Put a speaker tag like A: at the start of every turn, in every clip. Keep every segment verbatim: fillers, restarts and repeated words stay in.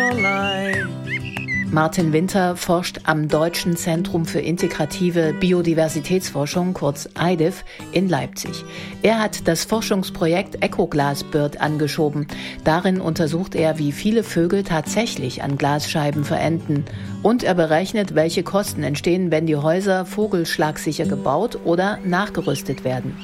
A: your life.
B: Martin Winter forscht am Deutschen Zentrum für integrative Biodiversitätsforschung, kurz I D I F, in Leipzig. Er hat das Forschungsprojekt Ecoglasbird angeschoben. Darin untersucht er, wie viele Vögel tatsächlich an Glasscheiben verenden. Und er berechnet, welche Kosten entstehen, wenn die Häuser vogelschlagsicher gebaut oder nachgerüstet werden.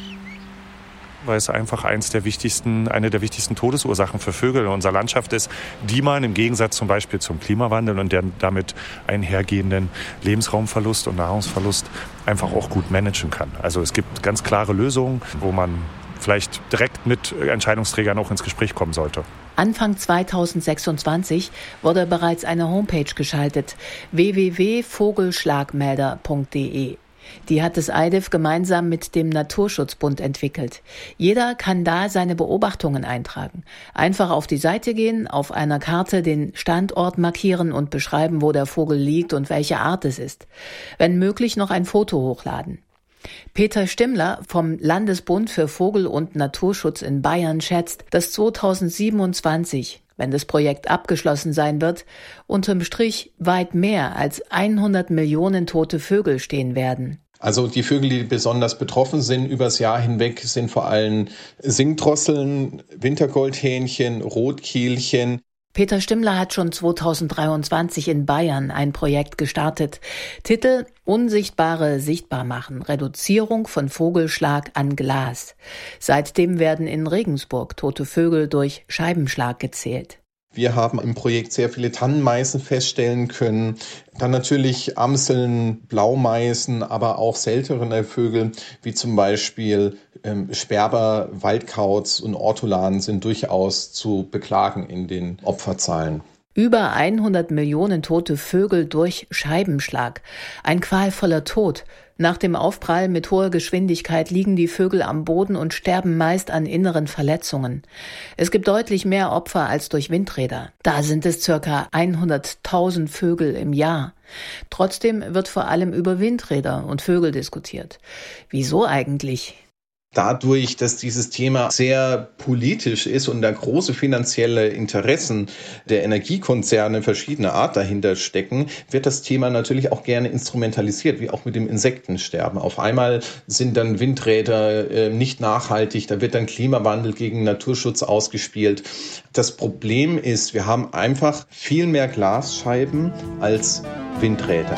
C: Weil es einfach eins der wichtigsten, eine der wichtigsten Todesursachen für Vögel in unserer Landschaft ist, die man im Gegensatz zum Beispiel zum Klimawandel und der damit einhergehenden Lebensraumverlust und Nahrungsverlust einfach auch gut managen kann. Also es gibt ganz klare Lösungen, wo man vielleicht direkt mit Entscheidungsträgern auch ins Gespräch kommen sollte.
B: Anfang zweitausendsechsundzwanzig wurde bereits eine Homepage geschaltet, w w w punkt vogelschlagmelder punkt d e. Die hat das I D I F gemeinsam mit dem Naturschutzbund entwickelt. Jeder kann da seine Beobachtungen eintragen. Einfach auf die Seite gehen, auf einer Karte den Standort markieren und beschreiben, wo der Vogel liegt und welche Art es ist. Wenn möglich noch ein Foto hochladen. Peter Stimmler vom Landesbund für Vogel- und Naturschutz in Bayern schätzt, dass zweitausendsiebenundzwanzig, wenn das Projekt abgeschlossen sein wird, unterm Strich weit mehr als hundert Millionen tote Vögel stehen werden.
D: Also die Vögel, die besonders betroffen sind übers Jahr hinweg, sind vor allem Singdrosseln, Wintergoldhähnchen, Rotkehlchen.
B: Peter Stimmler hat schon zweitausenddreiundzwanzig in Bayern ein Projekt gestartet. Titel: Unsichtbare sichtbar machen, Reduzierung von Vogelschlag an Glas. Seitdem werden in Regensburg tote Vögel durch Scheibenschlag gezählt.
D: Wir haben im Projekt sehr viele Tannenmeißen feststellen können. Dann natürlich Amseln, Blaumeißen, aber auch seltenere Vögel, wie zum Beispiel ähm, Sperber, Waldkauz und Ortolan sind durchaus zu beklagen in den Opferzahlen.
B: Über hundert Millionen tote Vögel durch Scheibenschlag. Ein qualvoller Tod. Nach dem Aufprall mit hoher Geschwindigkeit liegen die Vögel am Boden und sterben meist an inneren Verletzungen. Es gibt deutlich mehr Opfer als durch Windräder. Da sind es circa hunderttausend Vögel im Jahr. Trotzdem wird vor allem über Windräder und Vögel diskutiert. Wieso eigentlich?
D: Dadurch, dass dieses Thema sehr politisch ist und da große finanzielle Interessen der Energiekonzerne verschiedener Art dahinter stecken, wird das Thema natürlich auch gerne instrumentalisiert, wie auch mit dem Insektensterben. Auf einmal sind dann Windräder äh, nicht nachhaltig, da wird dann Klimawandel gegen Naturschutz ausgespielt. Das Problem ist, wir haben einfach viel mehr Glasscheiben als Windräder.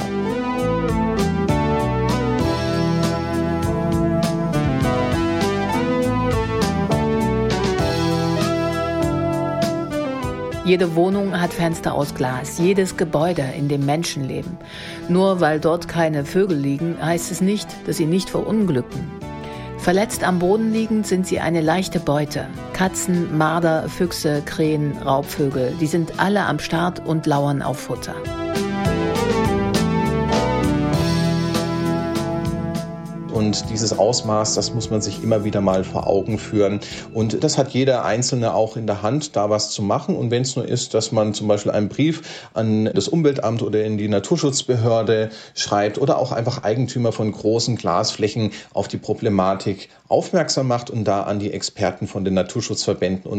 B: Jede Wohnung hat Fenster aus Glas, jedes Gebäude, in dem Menschen leben. Nur weil dort keine Vögel liegen, heißt es nicht, dass sie nicht verunglücken. Verletzt am Boden liegend sind sie eine leichte Beute. Katzen, Marder, Füchse, Krähen, Raubvögel, die sind alle am Start und lauern auf Futter.
D: Und dieses Ausmaß, das muss man sich immer wieder mal vor Augen führen. Und das hat jeder Einzelne auch in der Hand, da was zu machen. Und wenn es nur ist, dass man zum Beispiel einen Brief an das Umweltamt oder in die Naturschutzbehörde schreibt oder auch einfach Eigentümer von großen Glasflächen auf die Problematik aufmerksam macht und da an die Experten von den Naturschutzverbänden und